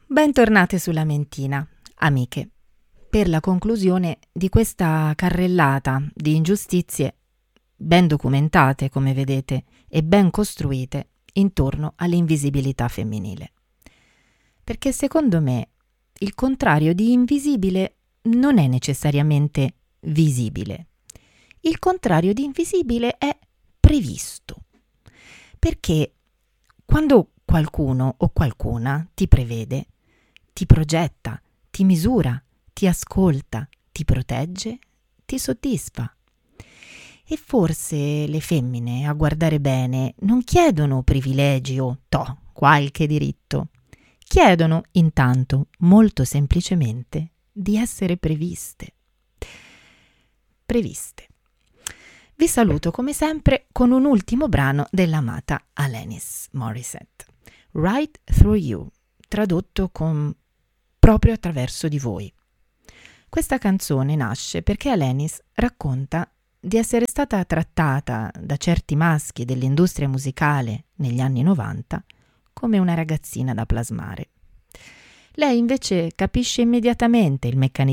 Bentornate sulla Mentina, amiche, per la conclusione di questa carrellata di ingiustizie ben documentate, come vedete, e ben costruite intorno all'invisibilità femminile. Perché secondo me il contrario di invisibile non è necessariamente visibile. Il contrario di invisibile è previsto. Perché quando qualcuno o qualcuna ti prevede, ti progetta, ti misura, ti ascolta, ti protegge, ti soddisfa. E forse le femmine, a guardare bene, non chiedono privilegi o qualche diritto. Chiedono intanto, molto semplicemente, di essere previste. Previste. Vi saluto come sempre con un ultimo brano dell'amata Alanis Morissette, Right Through You, tradotto con proprio attraverso di voi. Questa canzone nasce perché Alanis racconta di essere stata trattata da certi maschi dell'industria musicale negli anni 90 come una ragazzina da plasmare. Lei invece capisce immediatamente il meccanismo